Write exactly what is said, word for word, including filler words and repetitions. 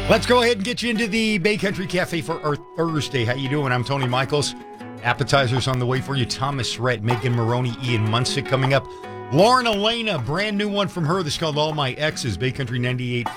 Let's go ahead and get you into the Bay Country Cafe for our Thursday. How you doing? I'm Tony Michaels. Appetizers on the way for you. Thomas Rhett, Megan Maroney, Ian Munsick coming up. Lauren Elena, brand new one from her. This is called All My Exes, Bay Country ninety-eight.